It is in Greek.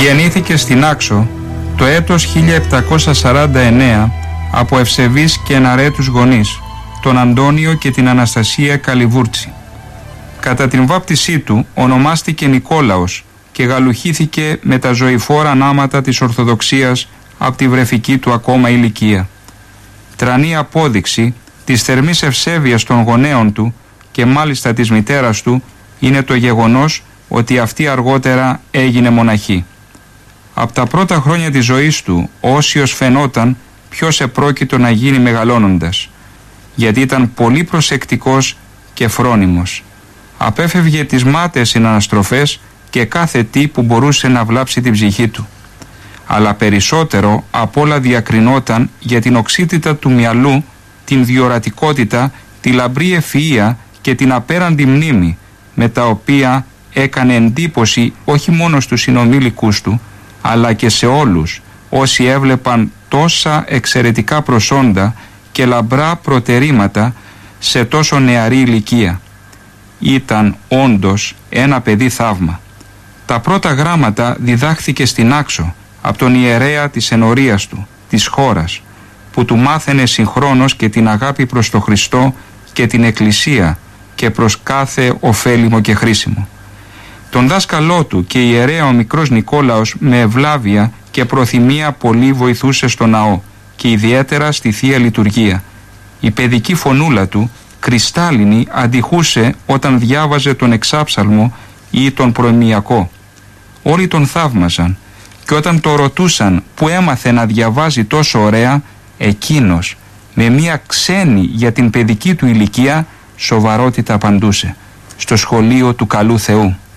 Γεννήθηκε στην Άξο το έτος 1749 από ευσεβείς και εναρέτους γονείς, τον Αντώνιο και την Αναστασία Καλιβούρτσι. Κατά την βάπτισή του ονομάστηκε Νικόλαος και γαλουχήθηκε με τα ζωηφόρα νάματα της Ορθοδοξίας από τη βρεφική του ακόμα ηλικία. Τρανή απόδειξη της θερμής ευσέβειας των γονέων του και μάλιστα της μητέρας του είναι το γεγονός ότι αυτή αργότερα έγινε μοναχή. Από τα πρώτα χρόνια της ζωής του ο Όσιος φαινόταν ποιος επρόκειτο να γίνει μεγαλώνοντας, γιατί ήταν πολύ προσεκτικός και φρόνιμος. Απέφευγε τις μάταιες συναναστροφές και κάθε τι που μπορούσε να βλάψει την ψυχή του. Αλλά περισσότερο απ' όλα διακρινόταν για την οξύτητα του μυαλού, την διορατικότητα, τη λαμπρή ευφυΐα και την απέραντη μνήμη, με τα οποία έκανε εντύπωση όχι μόνο στους συνομήλικους του, αλλά και σε όλους όσοι έβλεπαν τόσα εξαιρετικά προσόντα και λαμπρά προτερήματα σε τόσο νεαρή ηλικία. Ήταν όντως ένα παιδί θαύμα. Τα πρώτα γράμματα διδάχθηκε στην Άξο από τον ιερέα της ενορίας του, της χώρας, που του μάθαινε συγχρόνως και την αγάπη προς το Χριστό και την Εκκλησία και προς κάθε ωφέλιμο και χρήσιμο. Τον δάσκαλό του και ιερέα ο μικρός Νικόλαος με ευλάβεια και προθυμία πολύ βοηθούσε στο ναό και ιδιαίτερα στη Θεία Λειτουργία. Η παιδική φωνούλα του, κρυστάλλινη, αντιχούσε όταν διάβαζε τον εξάψαλμο ή τον προημιακό. Όλοι τον θαύμαζαν και όταν το ρωτούσαν που έμαθε να διαβάζει τόσο ωραία, εκείνος με μια ξένη για την παιδική του ηλικία σοβαρότητα απαντούσε: στο σχολείο του καλού Θεού.